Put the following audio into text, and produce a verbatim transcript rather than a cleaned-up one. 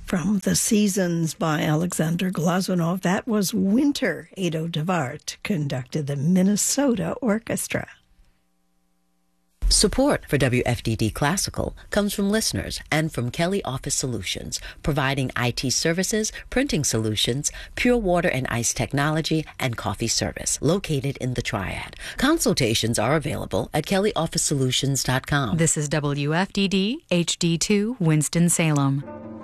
From The Seasons by Alexander Glazunov, that was Winter. Ado Devart conducted the Minnesota Orchestra. Support for W F D D Classical comes from listeners and from Kelly Office Solutions, providing I T services, printing solutions, pure water and ice technology, and coffee service, located in the Triad. Consultations are available at kelly office solutions dot com. This is W F D D H D two Winston-Salem.